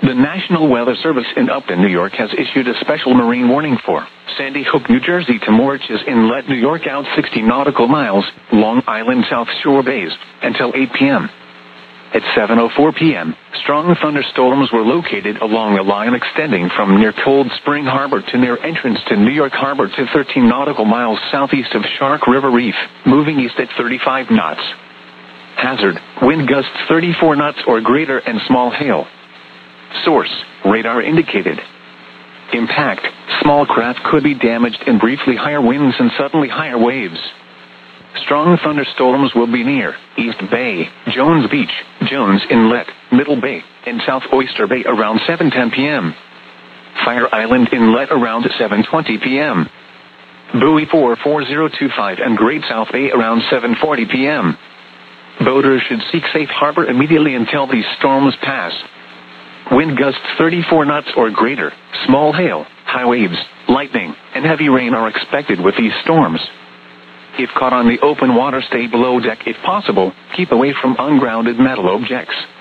The National Weather Service in Upton, New York has issued a special marine warning for Sandy Hook, New Jersey to Moriches Inlet, New York out 60 nautical miles, Long Island South Shore bays, until 8 p.m. At 7:04 p.m., strong thunderstorms were located along a line extending from near Cold Spring Harbor to near entrance to New York Harbor to 13 nautical miles southeast of Shark River Reef, moving east at 35 knots. Hazard, wind gusts 34 knots or greater and small hail. Source, radar indicated. Impact, small craft could be damaged and briefly higher winds and suddenly higher waves. Strong thunderstorms will be near East Bay, Jones Beach, Jones Inlet, Middle Bay, and South Oyster Bay around 7:10 p.m. Fire Island Inlet around 7:20 p.m. Buoy 44025 and Great South Bay around 7:40 p.m. Boaters should seek safe harbor immediately until these storms pass. Wind gusts 34 knots or greater, small hail, high waves, lightning, and heavy rain are expected with these storms. If caught on the open water, stay below deck if possible. Keep away from ungrounded metal objects.